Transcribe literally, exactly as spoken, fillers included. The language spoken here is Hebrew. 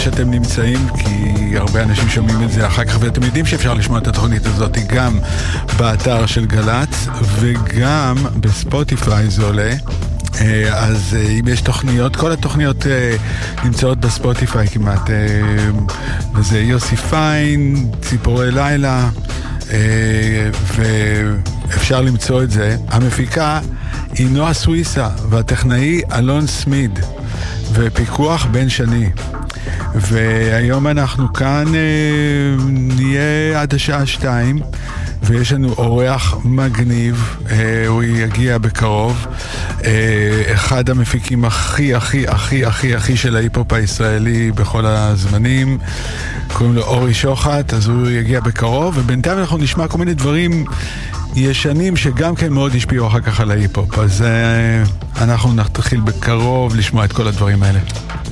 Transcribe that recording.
שאתם נמצאים, כי הרבה אנשים שומעים את זה אחר כך, ואתם יודעים שאפשר לשמוע את התוכנית הזאת גם באתר של גל"צ וגם בספוטיפיי זה עולה. אז אם יש תוכניות, כל התוכניות נמצאות בספוטיפיי כמעט, וזה יוסי פיין, ציפורי לילה, ואפשר למצוא את זה. המפיקה היא נועה סוויסה והטכנאי אלון סמיד ופיקוח בן שני. והיום אנחנו כאן נהיה עד השעה שתיים, ויש לנו אורח מגניב, הוא יגיע בקרוב, אחד המפיקים הכי הכי הכי הכי הכי של ההיפ-הופ הישראלי בכל הזמנים, קוראים לו אורי שוחט, אז הוא יגיע בקרוב, ובינתיים אנחנו נשמע כל מיני דברים ישנים שגם כן מאוד השפיעו אחר כך על ההיפ-הופ, אז אנחנו נתחיל בקרוב לשמוע את כל הדברים האלה.